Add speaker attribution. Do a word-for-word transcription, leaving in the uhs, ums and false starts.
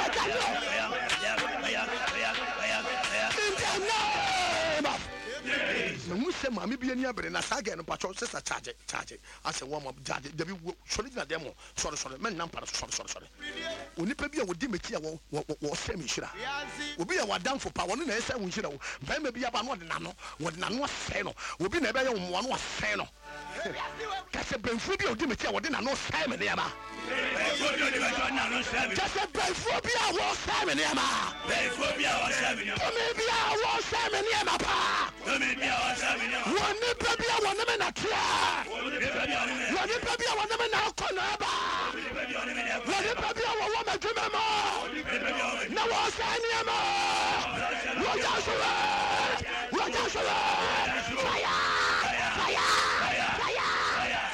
Speaker 1: Mu se ma me bi ani abere na saga no pacho sister charge charge ase wo mo charge da bi sori na demo sorry sorry men na para sorry sorry sorry onipa bi a wodi meti a wo wo se me hira obi a wadam for pa wo na ese wo hira wo ba ma bi aba no de na no wo de na no ase no obi na be ye wo no ase no ka se benfu bi a wodi meti a wo de na no se me ne ama ka se benfu bi a wo se me ne ama benfu bi a wo se me ne ama bi a wo se me ne ama pa one baby, I want them in a try. One baby, I want them in a corner. One baby, I want them to remember. No one saying any more. What does the word? What does the word? Fire! Fire! Fire!